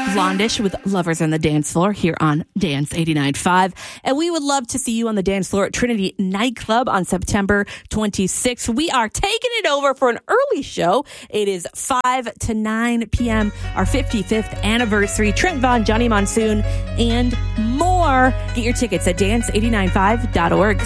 Blondish with Lovers on the Dance Floor here on Dance 89.5. And we would love to see you on the dance floor at Trinity Nightclub on September 26th. We are taking it over for an early show. It is 5 to 9 p.m., our 55th anniversary. Trent Vaughn, Johnny Monsoon, and more. Get your tickets at dance895.org.